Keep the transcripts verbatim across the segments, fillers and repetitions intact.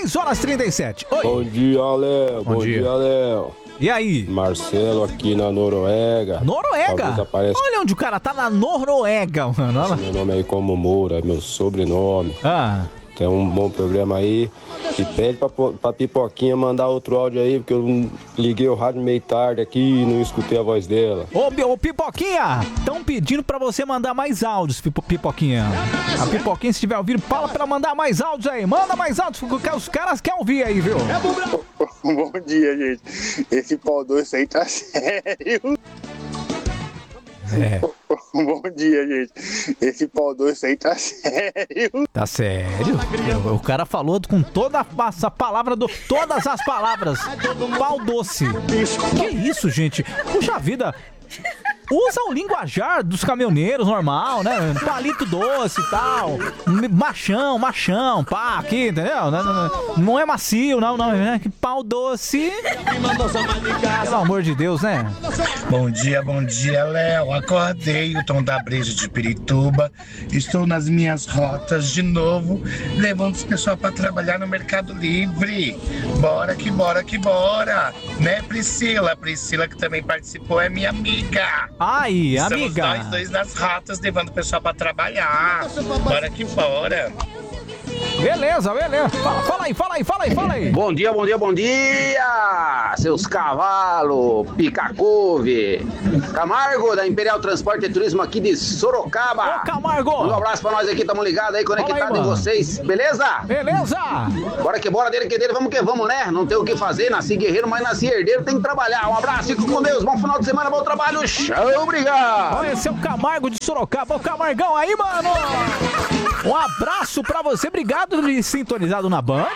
seis horas e trinta e sete. Oi. Bom dia, Léo. Bom, Bom dia, dia Léo. E aí? Marcelo aqui na Noruega. Noruega? Aparece... Olha onde o cara tá, na Noruega, mano. Olha. Meu nome é como Moura, meu sobrenome. Ah. Tem um bom programa aí. E pede pra, pra Pipoquinha mandar outro áudio aí, porque eu liguei o rádio meio tarde aqui e não escutei a voz dela. Ô, ô Pipoquinha, estão pedindo pra você mandar mais áudios, Pipoquinha. A Pipoquinha, se estiver ouvindo, fala pra mandar mais áudios aí. Manda mais áudios, porque os caras querem ouvir aí, viu? Bom dia, gente. Esse pau doce aí tá sério. É. Bom dia, gente. Esse pau doce aí tá sério. Tá sério? O cara falou com toda essa palavra, do, todas as palavras. Pau doce. Que isso, gente? Puxa vida. Usa o linguajar dos caminhoneiros normal, né? Palito doce e tal. Machão, machão, pá, aqui, entendeu? Não, não, não é macio, não, não. É que pau doce. Pelo amor de Deus, né? Bom dia, bom dia, Léo. Acordei, o Tom da Breja de Pirituba. Estou nas minhas rotas de novo, levando as pessoas para trabalhar no Mercado Livre. Bora que bora que bora. Né, Priscila? Priscila, que também participou, é minha amiga. Aí, Estamos amiga. nós dois nas ratas, levando o pessoal pra trabalhar. Bora que bora. Beleza, beleza. Fala, fala aí, fala aí, fala aí, fala aí. Bom dia, bom dia, bom dia, seus cavalos, Picacuve. Camargo, da Imperial Transporte e Turismo aqui de Sorocaba. Ô, Camargo. Um abraço pra nós aqui, tamo ligados aí, conectado em vocês, beleza? Beleza. Bora que bora, dele que dele, vamos que vamos, né? Não tem o que fazer, nasci guerreiro, mas nasci herdeiro, tem que trabalhar. Um abraço, fico com Deus, bom final de semana, bom trabalho, tchau, obrigado. Olha, esse é o Camargo de Sorocaba, o Camargão aí, mano. Um abraço pra você, obrigado de sintonizado na Band.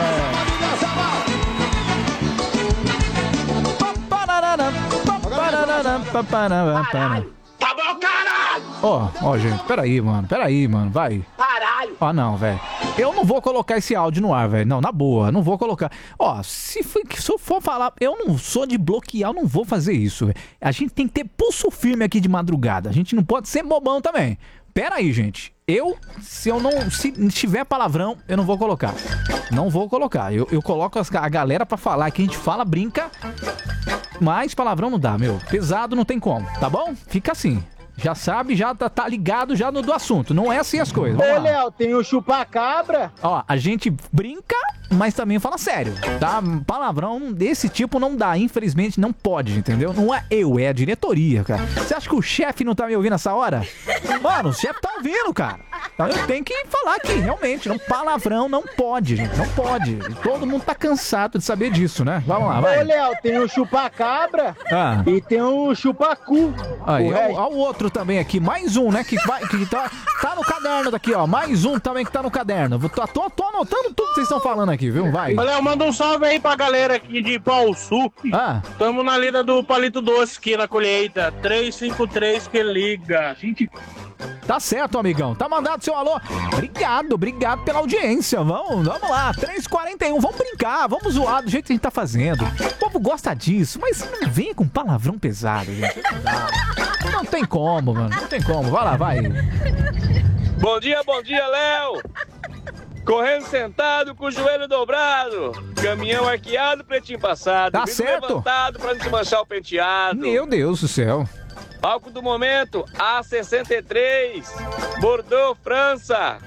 Tá bom, caralho! Ó, ó, gente, peraí, mano, peraí, mano, vai. Caralho! Ah, não, velho. Eu não vou colocar esse áudio no ar, velho. Não, na boa, não vou colocar. Ó, se, for, se eu for falar, eu não sou de bloquear, eu não vou fazer isso, velho. A gente tem que ter pulso firme aqui de madrugada. A gente não pode ser bobão também. Pera aí, gente. Eu, se eu não, se tiver palavrão, eu não vou colocar. Não vou colocar. Eu, eu coloco as, a galera pra falar que a gente fala, brinca, mas palavrão não dá, meu. Pesado não tem como, tá bom? Fica assim. Já sabe, já tá, tá ligado já no do assunto. Não é assim as coisas. Ô, Léo, tem o chupacabra. Ó, a gente brinca, mas também fala sério, tá? Palavrão desse tipo não dá, infelizmente não pode, entendeu? Não é eu, é a diretoria, cara. Você acha que o chefe não tá me ouvindo essa hora? Mano, o chefe tá ouvindo, cara. Então eu tenho que falar aqui, realmente, não, palavrão não pode, gente, não pode. Todo mundo tá cansado de saber disso, né? Vamos lá, vai. Ô, Léo, tem o chupacabra ah. e tem o chupacu. Aí, o ó, ó o outro também aqui, mais um, né, que, vai, que tá, tá no caderno daqui, ó, mais um também que tá no caderno. Tô, tô, tô anotando tudo que vocês estão falando aqui, viu? Vai. Ô, Léo, manda um salve aí pra galera aqui de Pau Sul. Ah. Tamo na lida do Palito Doce aqui na colheita. três cinco três que liga. Gente... Tá certo, amigão. Tá mandado seu alô. Obrigado, obrigado pela audiência. Vamos, vamos lá. três e quarenta e um. Vamos brincar, vamos zoar do jeito que a gente tá fazendo. O povo gosta disso, mas não vem com palavrão pesado, gente. Não dá. Não tem como, mano. Não tem como. Vai lá, vai. Bom dia, bom dia, Léo. Correndo sentado com o joelho dobrado. Caminhão arqueado, pretinho passado. Tá certo. Levantado pra não se manchar o penteado. Meu Deus do céu. Álcool do momento, A sessenta e três. Bordeaux, França.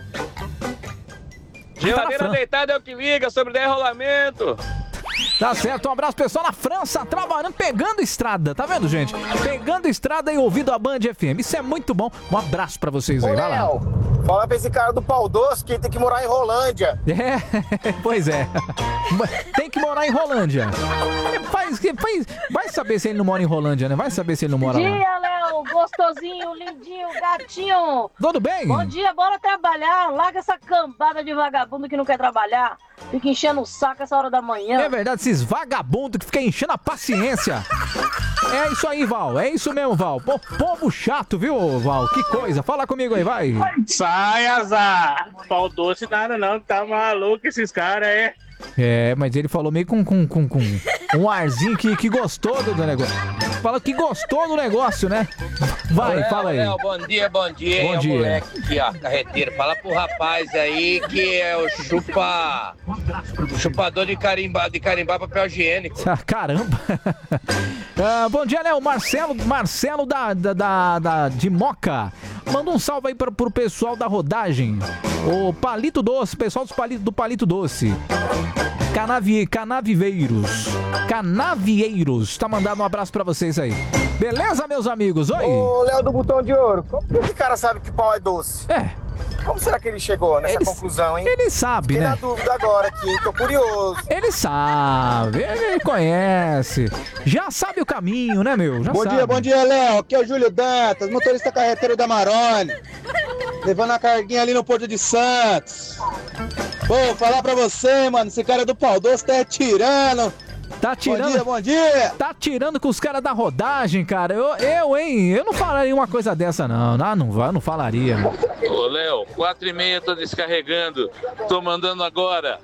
Geladeira Fran... deitada é o que liga, sobre derrolamento. Tá certo, um abraço pessoal na França, trabalhando, pegando estrada, tá vendo, gente? Pegando estrada e ouvindo a Band F M, isso é muito bom. Um abraço pra vocês aí, Ô, vai lá. Léo, fala pra esse cara do Pau Doce que tem que morar em Rolândia. É, pois é. Tem que morar em Rolândia. Faz, faz, vai saber se ele não mora em Rolândia, né? Vai saber se ele não mora Bom lá. dia, Léo, gostosinho, lindinho, gatinho. Tudo bem? Bom dia, bora trabalhar. Larga essa cambada de vagabundo que não quer trabalhar. Fica enchendo o saco essa hora da manhã. É verdade, esses vagabundos que ficam enchendo a paciência. É isso aí, Val. É isso mesmo, Val. Pô, povo chato, viu, Val? Que coisa. Fala comigo aí, vai. Sai, azar. Pau doce nada não, tá maluco esses caras, é. É, mas ele falou meio com, com, com, com, um arzinho que, que gostou do, do negócio. Fala que gostou do negócio, né? Vai, Léo, fala aí. Léo, bom dia, bom dia. Bom é o dia. moleque aqui, ó, carreteiro. Fala pro rapaz aí que é o chupa... chupador de carimbar, de carimbar papel higiênico. Ah, caramba. Ah, bom dia, Léo. Marcelo, Marcelo da, da, da, da- de Moca. Manda um salve aí pra, pro pessoal da rodagem. O Palito Doce, pessoal dos palito, do Palito Doce. Canavi, Canaviveiros. Canavieiros. Tá mandando um abraço pra vocês aí. Beleza, meus amigos? Oi. Ô, Léo do Botão de Ouro, como que esse cara sabe que pau é doce? É. Como será que ele chegou nessa Ele- conclusão, hein? Ele sabe, Fiquei né? na dúvida agora aqui, hein? Tô curioso. Ele sabe, ele conhece. Já sabe o caminho, né, meu? Já Bom sabe. dia, bom dia, Léo. Aqui é o Júlio Dantas, motorista carreteiro da Maroni. Levando a carguinha ali no Porto de Santos. Pô, falar pra você, mano, esse cara do pau doce tá tirando. Tá tirando. Bom dia, bom dia. Tá tirando com os caras da rodagem, cara. Eu, eu, hein? Eu não falaria uma coisa dessa, não. Não, não, vai, não falaria. Ô, Léo, quatro e meia tô descarregando. Tô mandando agora.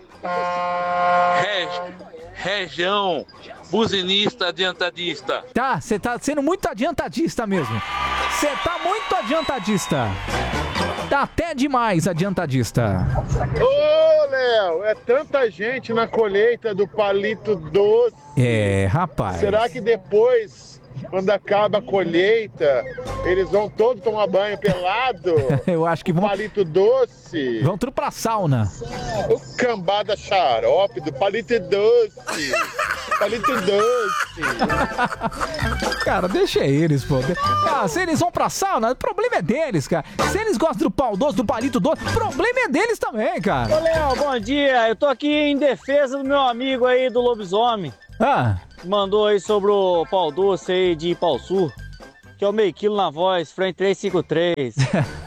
Reg... Região buzinista adiantadista. Tá, você tá sendo muito adiantadista mesmo. Você tá muito adiantadista. Tá até demais adiantadista. Ô, Léo, é tanta gente na colheita do palito doce. É, rapaz. Será que depois, quando acaba a colheita, eles vão todos tomar banho pelado? Eu acho que vão. Palito doce. Vão tudo pra sauna. O cambada xarope do palito doce. Palito doce. Cara, deixa eles, pô. Ah, se eles vão pra sauna, o problema é deles, cara. Se eles gostam do pau doce, do palito doce, o problema é deles também, cara. Ô, Léo, bom dia. Eu tô aqui em defesa do meu amigo aí do lobisomem. Ah. Mandou aí sobre o pau doce aí de Pau Sul, que é o meio quilo na voz, frente trezentos e cinquenta e três.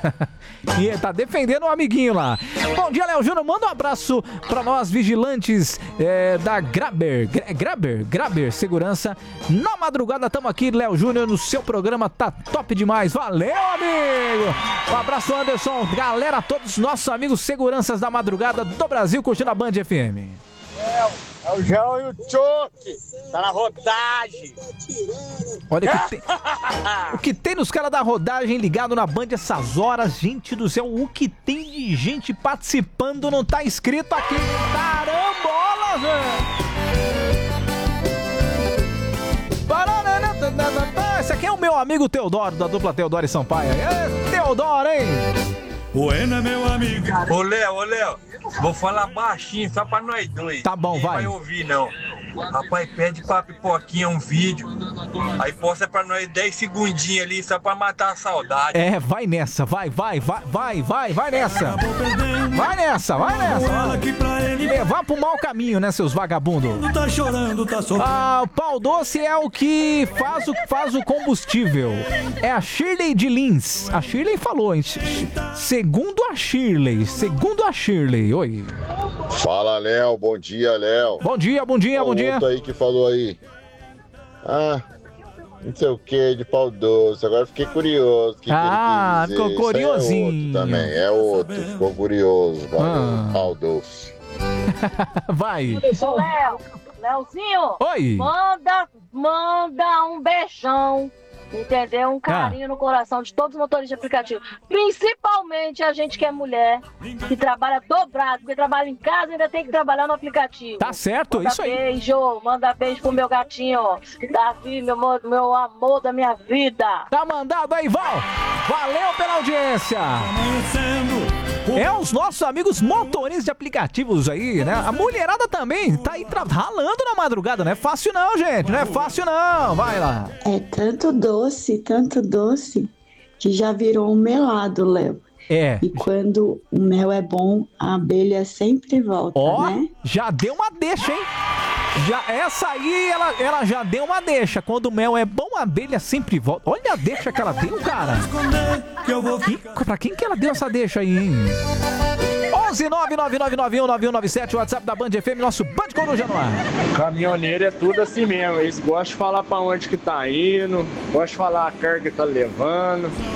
E tá defendendo um amiguinho lá. Bom dia, Léo Júnior. Manda um abraço pra nós, vigilantes é, da Graber. Gra- Graber, Graber Segurança. Na madrugada, tamo aqui, Léo Júnior, no seu programa. Tá top demais. Valeu, amigo. Um abraço, Anderson. Galera, todos os nossos amigos seguranças da madrugada do Brasil, curtindo a Band F M. É o João e o Choque. Tá na rodagem. Olha o que tem, o que tem nos caras da rodagem ligado na Band essas horas, gente do céu, o que tem de gente participando não tá escrito aqui. Carambola, velho! Esse aqui é o meu amigo Teodoro, da dupla Teodoro e Sampaio. É, Teodoro, hein? O Ena é meu amigo. Ô, Léo, ô, Léo, vou falar baixinho só pra nós dois. Tá bom, Ninguém vai. vai ouvir, não. Rapaz, pede pra Pipoquinha um vídeo, aí posta pra nós dez segundinhos ali só pra matar a saudade. É, vai nessa, vai, vai, vai, vai, vai, vai nessa. Vai nessa, vai nessa. Levar pro mau caminho, né, seus vagabundos? Tá chorando, tá sofrendo. Ah, o pau doce é o que faz o, faz o combustível. É a Shirley de Lins. A Shirley falou, hein? Segundo a Shirley, segundo a Shirley. Oi. Fala, Léo. Bom dia, Léo. Bom dia, bom dia, bom dia. Outro aí que falou aí. Ah, não sei o que, de pau doce. Agora fiquei curioso. O que Ah, que ele quis dizer. ficou Isso aí curiosinho. É outro também, é outro. Ficou curioso. Ah. Pau doce. Vai. Ô, Léo, Léozinho. Oi. Manda, manda um beijão. Entendeu? Um carinho Ah. no coração de todos os motoristas de aplicativo. Principalmente a gente que é mulher, que trabalha dobrado, porque trabalha em casa e ainda tem que trabalhar no aplicativo. Tá certo, Manda isso aí. beijo, manda beijo pro meu gatinho, Davi, meu amor, meu amor da minha vida. Tá mandado aí, Val. Valeu pela audiência. É os nossos amigos motoristas de aplicativos aí, né? A mulherada também tá aí tra- ralando na madrugada. Não é fácil não, gente. Não é fácil não. Vai lá. É tanto doce, tanto doce, que já virou um melado, Léo. É. E quando o mel é bom, a abelha sempre volta, Ó, né? já deu uma deixa, hein? Já, essa aí, ela, ela já deu uma deixa. Quando o mel é bom, a abelha sempre volta. Olha a deixa que ela deu, cara. Que, pra quem que ela deu essa deixa aí, hein? onze nove nove nove nove um nove um nove sete, WhatsApp da Band F M, nosso Band Coruja no ar. Caminhoneiro é tudo assim mesmo. Eles gostam de falar pra onde que tá indo, gostam de falar a carga que tá levando.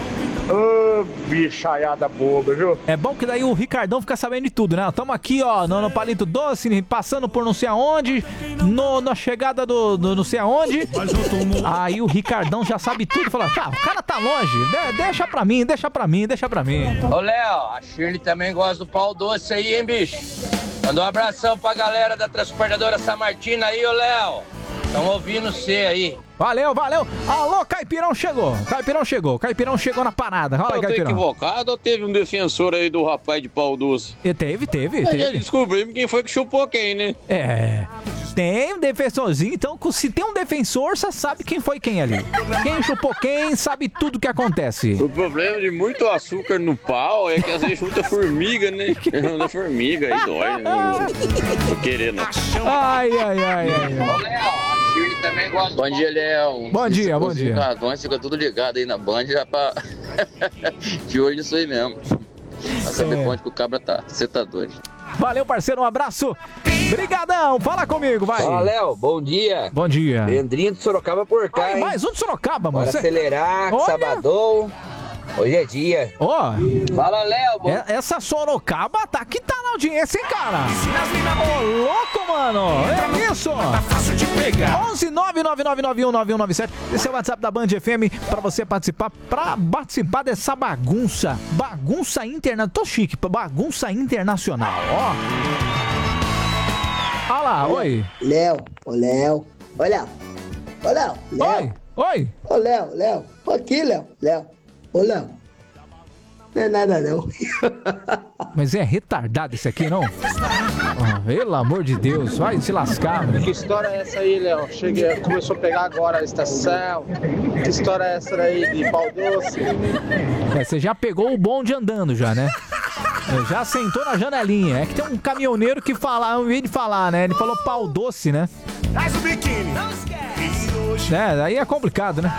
Ô, oh, bichaiada boba, viu? É bom que daí o Ricardão fica sabendo de tudo, né? Tamo aqui, ó, no, no Palito Doce, passando por não sei aonde, no, na chegada do, do não sei aonde. Aí o Ricardão já sabe tudo, fala, tá, o cara tá longe, de, deixa pra mim, deixa pra mim, deixa pra mim. Ô, Léo, a Shirley também gosta do pau doce aí, hein, bicho? Manda um abração pra galera da transportadora Samartina aí, ô, Léo. Estão ouvindo você aí. Valeu, valeu. Alô, Caipirão chegou. Caipirão chegou. Caipirão chegou na parada. Fala aí, Eu tô Caipirão. equivocado ou teve um defensor aí do rapaz de pau doce? E teve, teve, Mas já teve. descobrimos quem foi que chupou quem, né? É. Tem um defensorzinho, então se tem um defensor, você sabe quem foi quem ali. Quem chupou quem, sabe tudo que acontece. O problema de muito açúcar no pau é que às vezes chuta formiga, né? Da formiga, aí dói, né? Não tô querendo. Ai, ai, ai, ai. Ô, Léo. Também gosto. Bom dia, Léo. Bom dia, bom dia. Cartões fica tudo ligado aí na Band já pra. De olho nisso aí mesmo. Pra saber É. onde que o cabra tá. Você tá doido. Valeu, parceiro, um abraço. Brigadão, fala comigo, vai. Fala, Léo, bom dia. Bom dia. Leandrinho de Sorocaba por cá, Ai, hein? mais um de Sorocaba, mano. Bora Cê- acelerar, Olha. sabadão. Hoje é dia. Ó. Fala, Léo. Bom... É- essa Sorocaba tá que tá na audiência, hein, cara? Ô, louco, mano. É isso. Tá fácil de pegar. onze nove nove nove nove um nove um nove sete. Esse é o WhatsApp da Band F M pra você participar, pra participar dessa bagunça. Bagunça internacional. Tô chique, bagunça internacional, ó. Olha lá, oi. Léo, ô Léo. Ô Léo. Ô Léo. Léo. Oi. Ô Léo, Léo. Ô aqui, Léo. Léo. Ô Léo. Não é nada não. Mas é retardado esse aqui, não? Ah, pelo amor de Deus, vai se lascar, Que velho. história é essa aí, Léo? Cheguei, começou a pegar agora a estação. Que história é essa aí de pau doce? É, você já pegou o bonde andando já, né? É, já sentou na janelinha. É que tem um caminhoneiro que fala, ao invés de falar, né? Ele falou pau doce, né? Traz o biquíni. É, aí é complicado, né?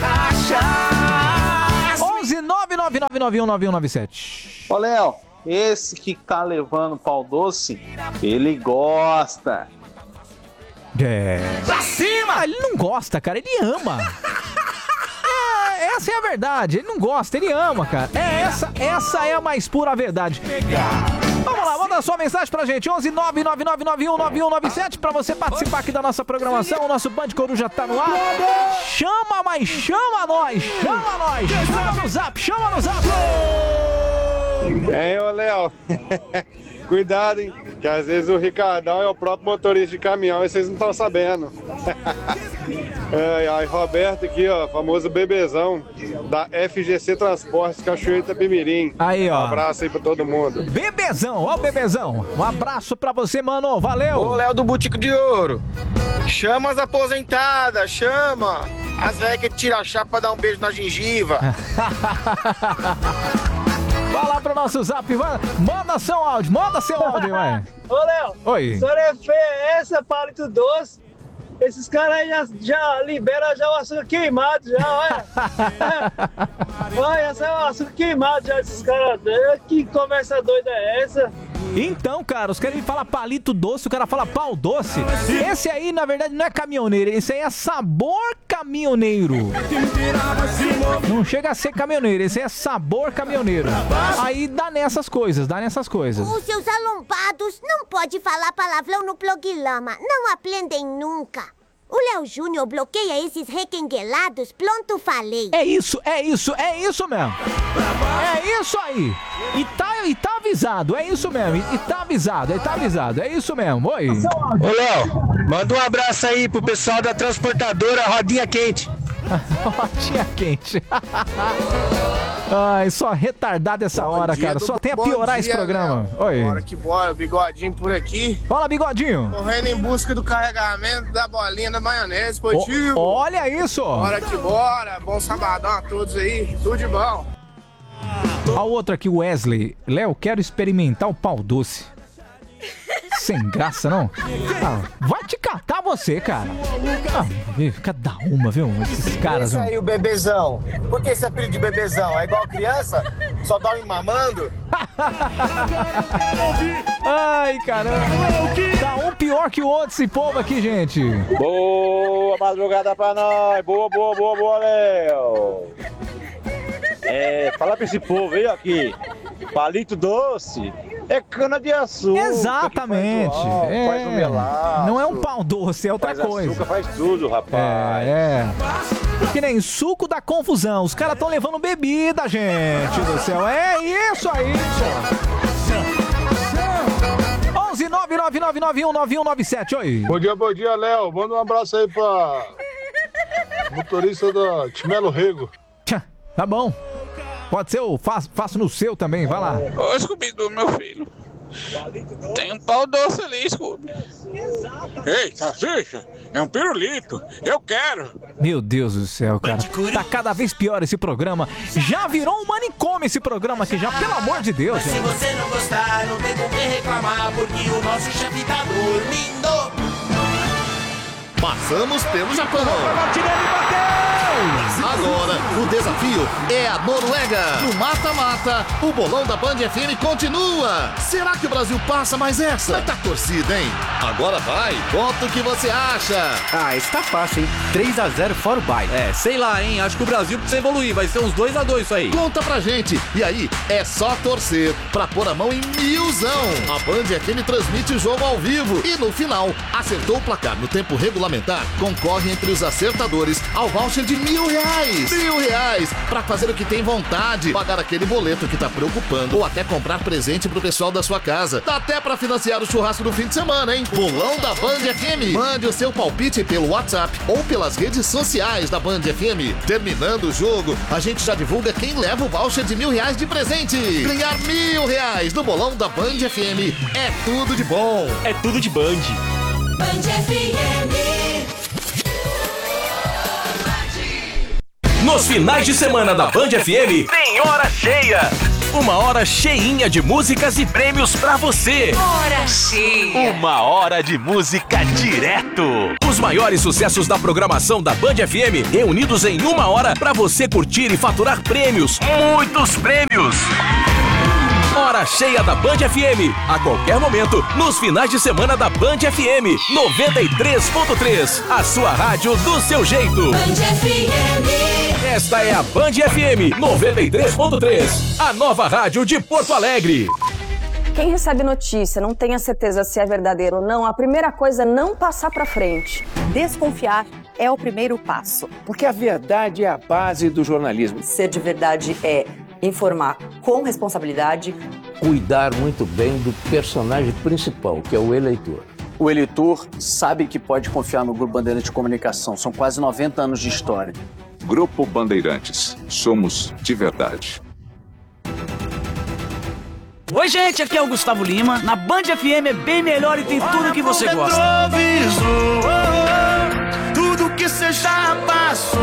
onze nove nove nove nove um nove um nove sete. Ô, Léo, esse que tá levando pau doce, ele gosta. É. Pra cima! Ele não gosta, cara, ele ama. É, essa é a verdade. Ele não gosta, ele ama, cara. É essa, essa é a mais pura verdade. Vamos lá, manda sua mensagem pra gente. onze nove nove nove nove um nove um nove sete pra você participar aqui da nossa programação. O nosso Band Coruja tá no ar. Chama, mas chama nós. Chama nós. Chama no zap, chama no zap. Hein, ô Léo? Cuidado, hein? Que às vezes o Ricardão é o próprio motorista de caminhão e vocês não estão sabendo. Ai, ai, Roberto aqui, ó, famoso bebezão da F G C Transportes, Cachoeira Itapemirim. Aí, ó. Um abraço aí pra todo mundo. Bebezão, ó o Bebezão. Um abraço pra você, mano. Valeu. Ô, Léo do Butico de Ouro. Chama as aposentadas, chama. As velhas que tiram a chapa pra dar um beijo na gengiva. Vai lá pro nosso zap, vai. Manda seu áudio, manda seu áudio, vai. Ô, Léo, Oi. história é feia essa, palito doce. Esses caras aí já, já liberam já o açúcar queimado, já, olha. Olha, esse é o açúcar queimado já, esses caras. Que conversa doida é essa? Então, cara, os caras me falam palito doce, o cara fala pau doce. Esse aí, na verdade, não é caminhoneiro, esse aí é sabor caminhoneiro. Não chega a ser caminhoneiro, esse aí é sabor caminhoneiro. Aí dá nessas coisas, dá nessas coisas. Os seus alombados não pode falar palavrão no programa, não aprendem nunca. O Léo Júnior bloqueia esses requenguelados, pronto falei. É isso, é isso, é isso mesmo. É isso aí. E tá, e tá avisado, é isso mesmo. E, e tá avisado, e tá avisado, é isso mesmo. Oi. Ô, Léo, manda um abraço aí pro pessoal da transportadora Rodinha Quente. Rodinha Quente. Ai, só retardado essa hora, dia, cara. do- Só tem a bom piorar dia, esse programa. Léo. Oi. Bora que bora, bigodinho por aqui. Fala, bigodinho. Correndo em busca do carregamento da bolinha da maionese esportivo. O- olha isso. Bora que bora, bom sabadão a todos aí, tudo de bom. Olha o outro aqui, o Wesley. Léo, quero experimentar o pau doce. Sem graça, não? Ah, vai te catar você, cara. Ah, cada uma, viu? Esses caras, Esse viu? aí, o bebezão. Por que esse apelido de bebezão? É igual criança? Só dorme mamando? Ai, caramba. Tá um pior que o outro esse povo aqui, gente. Boa madrugada pra nós. Boa, boa, boa, boa, Léo. É, falar pra esse povo aí, ó, que palito doce é cana de açúcar. Exatamente. Faz o, ó, é. faz o melaço. Não é um pão doce, é outra faz coisa. Açúcar faz tudo, rapaz. É, é. Que nem suco da confusão. Os caras estão levando bebida, gente do céu. É isso aí, onze nove nove nove nove um nove um nove sete. Oi. Bom dia, bom dia, Léo. Manda um abraço aí pra motorista da Timelo Rego. Tá bom. Pode ser, eu faço, faço no seu também, vai lá. Ô, Scooby-Doo, meu filho. Tem um pau doce ali, Scooby. Ei, salsicha, é um pirulito. Eu quero. Meu Deus do céu, cara. Tá cada vez pior esse programa. Já virou um manicômio esse programa aqui, já, pelo amor de Deus, Se gente. você não gostar, não tem com quem reclamar, porque o nosso chefe tá dormindo. Passamos pelo Japão. Agora, o desafio é a Noruega. No mata-mata, o bolão da Band F M continua. Será que o Brasil passa mais essa? Vai tá torcida, hein? Agora vai. Conta o que você acha. Ah, esse tá fácil, hein? três a zero fora o baile. É, sei lá, hein? Acho que o Brasil precisa evoluir. Vai ser uns dois a dois isso aí. Conta pra gente. E aí, é só torcer pra pôr a mão em milzão. A Band F M transmite o jogo ao vivo. E no final, acertou o placar no tempo regulamentar, concorre entre os acertadores ao voucher de mil reais. Mil reais pra fazer o que tem vontade, pagar aquele boleto que tá preocupando ou até comprar presente pro pessoal da sua casa. Dá até pra financiar o churrasco do fim de semana, hein? Bolão da Band F M. Mande o seu palpite pelo WhatsApp ou pelas redes sociais da Band F M. Terminando o jogo, a gente já divulga quem leva o voucher de mil reais de presente. Ganhar mil reais no bolão da Band F M é tudo de bom. É tudo de Band. Band F M. Nos finais de semana da Band F M, tem hora cheia. Uma hora cheinha de músicas e prêmios pra você. Hora cheia. Uma hora de música direto. Os maiores sucessos da programação da Band F M reunidos em uma hora pra você curtir e faturar prêmios. Muitos prêmios. Hora cheia da Band F M. A qualquer momento, nos finais de semana da Band F M. noventa e três ponto três. A sua rádio do seu jeito. Band F M. Esta é a Band F M noventa e três ponto três. A nova rádio de Porto Alegre. Quem recebe notícia, não tem a certeza se é verdadeiro ou não, a primeira coisa é não passar pra frente. Desconfiar é o primeiro passo. Porque a verdade é a base do jornalismo. Ser de verdade é informar com responsabilidade. Cuidar muito bem do personagem principal, que é o eleitor. O eleitor sabe que pode confiar no Grupo Bandeirantes de Comunicação. São quase noventa anos de história. Grupo Bandeirantes. Somos de verdade. Oi, gente, aqui é o Gustavo Lima. Na Band F M é bem melhor e tem tudo que você gosta. Tudo que você já passou.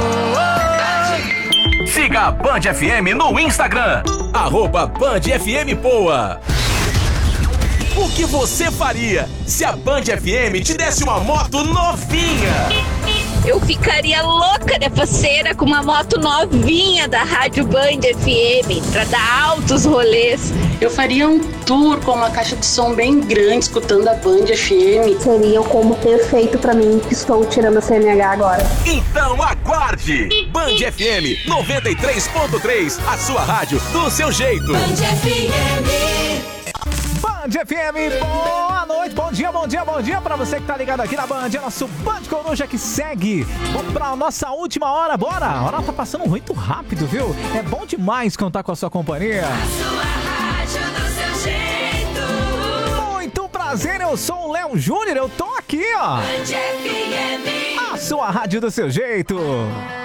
Siga a Band F M no Instagram. Arroba Band F M Poa. O que você faria se a Band F M te desse uma moto novinha? Eu ficaria louca de faceira com uma moto novinha da Rádio Band F M pra dar altos rolês. Eu faria um tour com uma caixa de som bem grande, escutando a Band F M. Seria o combo perfeito pra mim, que estou tirando a C N H agora. Então aguarde! Band F M noventa e três ponto três, a sua rádio do seu jeito. Band F M. Band F M, boa noite, bom dia, bom dia, bom dia pra você que tá ligado aqui na Band, é nosso Band Coruja que segue. Vamos pra nossa última hora, bora! A hora tá passando muito rápido, viu? É bom demais contar com a sua companhia. A sua rádio do seu jeito. Muito prazer, eu sou o Léo Júnior, eu tô aqui, ó. Band F M. A sua rádio do seu jeito.